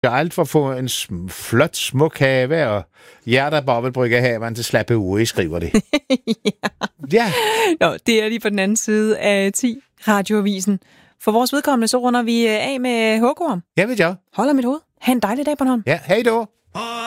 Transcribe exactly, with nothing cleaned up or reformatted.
Jeg alt for at få en sm- flot, smuk have, og hjerter bobbelbrygge haveren til slappe uge, I skriver det. ja. Ja. Nå, det er lige på den anden side af ti, Radioavisen. For vores vedkommende, så runder vi af med hugorm. Jeg ved jeg. Holder mit hoved. Ha' en dejlig dag, Bornholm. Ja, hej då.